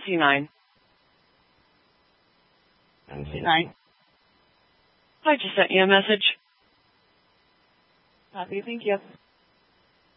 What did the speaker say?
7C9. 7C9. I just sent you a message. Copy, thank you.